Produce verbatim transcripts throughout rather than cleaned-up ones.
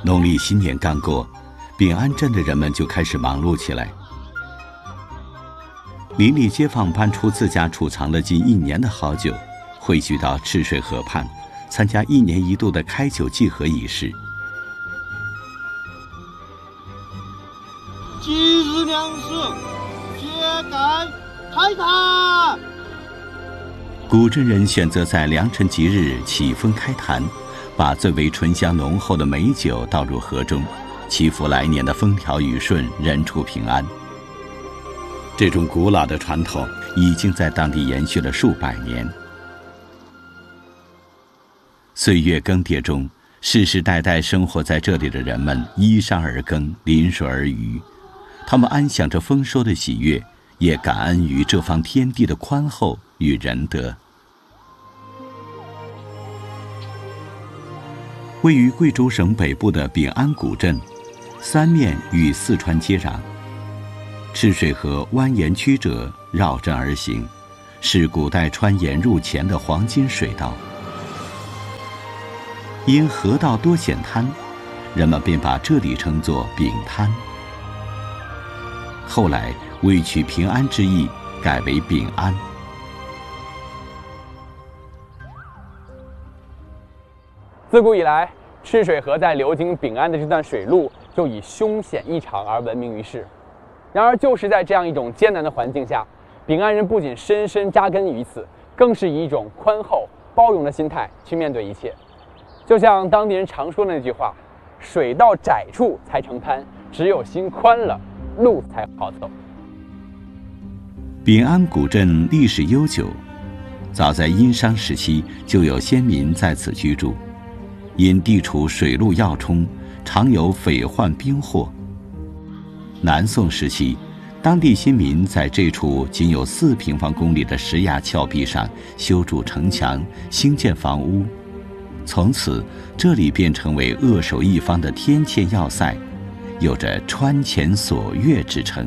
农历新年刚过，丙安镇的人们就开始忙碌起来。邻里街坊搬出自家储藏了近一年的好酒，汇聚到赤水河畔，参加一年一度的开酒祭河仪式。 今日粮食，揭盖开坛。 古镇人选择在良辰吉日启封开坛，把最为醇香浓厚的美酒倒入河中，祈福来年的风调雨顺，人畜平安。这种古老的传统已经在当地延续了数百年。岁月更迭中，世世代代生活在这里的人们依山而耕，临水而渔，他们安享着丰收的喜悦，也感恩于这方天地的宽厚与仁德。位于贵州省北部的丙安古镇，三面与四川接壤，赤水河蜿蜒曲折，绕镇而行，是古代穿盐入钱的黄金水道。因河道多险滩，人们便把这里称作丙滩。后来为取平安之意，改为丙安。 自古以来，赤水河在流经丙安的这段水路就以凶险异常而闻名于世。然而，就是在这样一种艰难的环境下，丙安人不仅深深扎根于此，更是以一种宽厚、包容的心态去面对一切。就像当地人常说的那句话：“水到窄处才成滩，只有心宽了，路才好走。” 丙安古镇历史悠久，早在殷商时期就有先民在此居住。因地处水陆要冲，常有匪患兵祸。南宋时期，当地先民在这处仅有四平方公里的石崖峭壁上修筑城墙，兴建房屋，从此这里便成为扼守一方的天堑要塞，有着川前锁钥之称。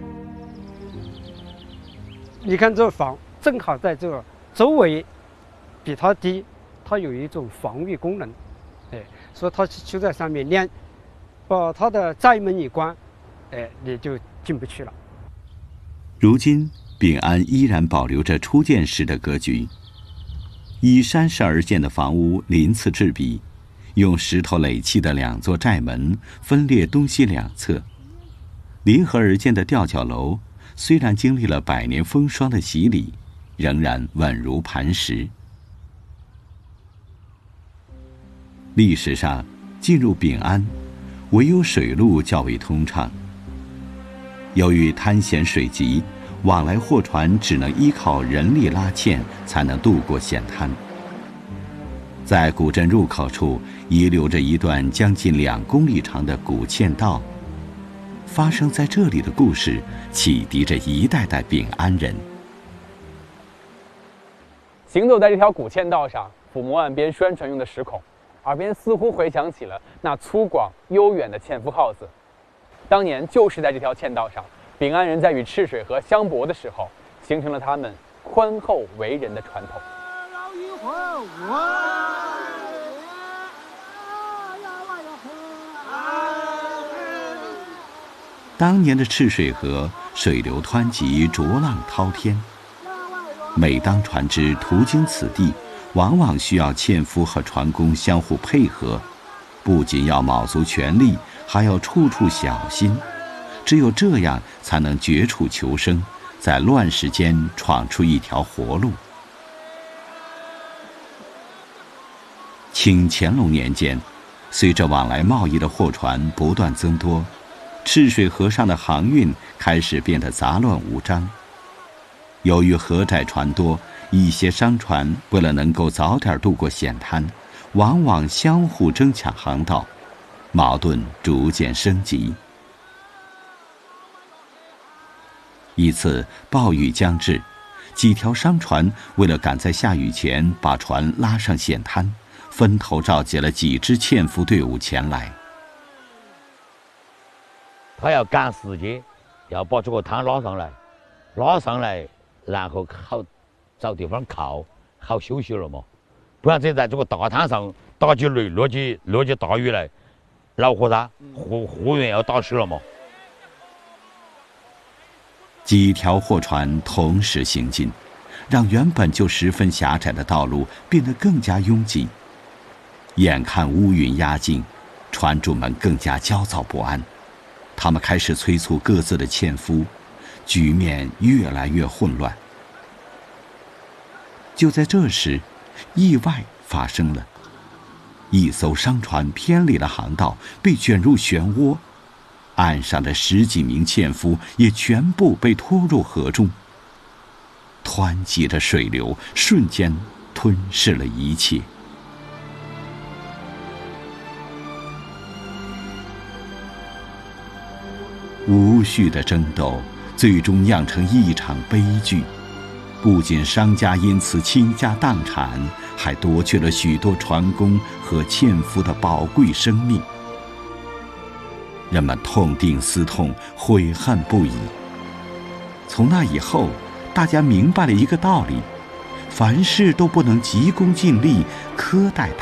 你看这房正好在这周围比它低，它有一种防御功能，哎，所以它就在上面连把它的寨门一关，哎，你就进不去了。 如今丙安依然保留着初建时的格局，以山势而建的房屋鳞次栉比，用石头垒砌的两座寨门分列东西两侧，临河而建的吊脚楼虽然经历了百年风霜的洗礼，仍然稳如磐石。历史上，进入丙安，唯有水路较为通畅。由于滩险水急，往来货船只能依靠人力拉纤才能渡过险滩。在古镇入口处遗留着一段将近两公里长的古嵌道，发生在这里的故事启迪着一代代丙安人。 行走在这条古嵌道上，抚摸岸边宣传用的石孔，耳边似乎回响起了那粗犷悠远的纤夫号子。当年就是在这条嵌道上，丙安人在与赤水河相搏的时候，形成了他们宽厚为人的传统。 当年的赤水河水流湍急，浊浪滔天。每当船只途经此地，往往需要纤夫和船工相互配合，不仅要卯足全力，还要处处小心。只有这样，才能绝处求生，在乱世间闯出一条活路。清乾隆年间，随着往来贸易的货船不断增多，赤水河上的航运开始变得杂乱无章。由于河窄船多，一些商船为了能够早点渡过险滩，往往相互争抢航道，矛盾逐渐升级。一次暴雨将至，几条商船为了赶在下雨前把船拉上险滩，分头召集了几支纤夫队伍前来。 他要赶时间，要把这个滩拉上来，拉上来，然后好找地方靠，好休息了嘛。不然这在这个大滩上打起雷，落起落起大雨来， 老和尚货货源要打湿了嘛。 几条货船同时行进，让原本就十分狭窄的道路变得更加拥挤。眼看乌云压境，船主们更加焦躁不安，他们开始催促各自的纤夫，局面越来越混乱。就在这时，意外发生了，一艘商船偏离了航道，被卷入漩涡，岸上的十几名纤夫也全部被拖入河中。湍急的水流瞬间吞噬了一切。无序的争斗最终酿成一场悲剧，不仅商家因此倾家荡产，还夺去了许多船工和纤夫的宝贵生命。人们痛定思痛，悔恨不已。从那以后，大家明白了一个道理：凡事都不能急功近利，苛待